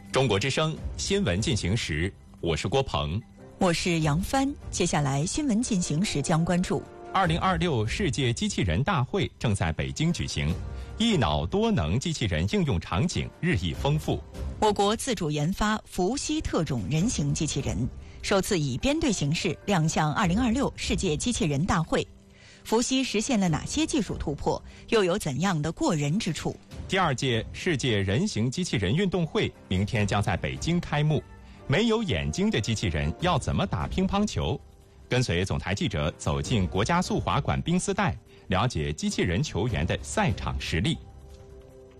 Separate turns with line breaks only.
中国之声新闻进行时，我是郭鹏，
我是杨帆。接下来新闻进行时将关注
2026世界机器人大会正在北京举行，一脑多能机器人应用场景日益丰富。
我国自主研发伏羲特种人形机器人首次以编队形式亮相2026世界机器人大会。伏羲实现了哪些技术突破，又有怎样的过人之处？
第2届世界人形机器人运动会明天将在北京开幕。没有眼睛的机器人要怎么打乒乓球？跟随总台记者走进国家速滑馆冰丝带，了解机器人球员的赛场实力。